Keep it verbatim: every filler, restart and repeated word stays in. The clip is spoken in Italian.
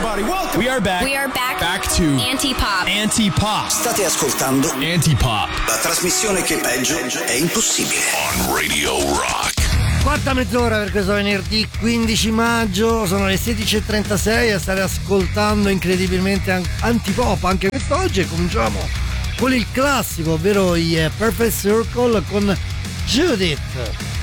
everybody, welcome. We are back. We are back. Back to Antipop. Antipop. State ascoltando Antipop. La trasmissione che peggio è impossibile. On Radio Rock. Quarta mezz'ora per questo venerdì quindici maggio, sono le sedici e trentasei e state ascoltando incredibilmente Antipop anche quest'oggi e cominciamo con il classico, ovvero i Perfect Circle con Judith.